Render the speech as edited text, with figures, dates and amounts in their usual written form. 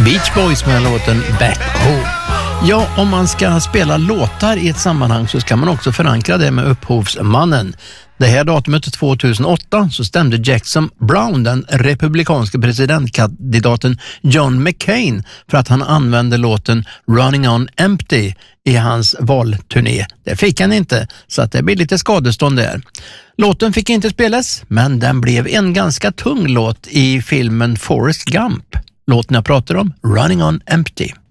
Beach Boys med låten Back Home. Ja, om man ska spela låtar i ett sammanhang så ska man också förankra det med upphovsmannen. Det här datumet 2008 så stämde Jackson Brown den republikanska presidentkandidaten John McCain för att han använde låten Running on Empty i hans valturné. Det fick han inte, så att det blir lite skadestånd där. Låten fick inte spelas, men den blev en ganska tung låt i filmen Forrest Gump. Låten jag pratar om, Running on Empty.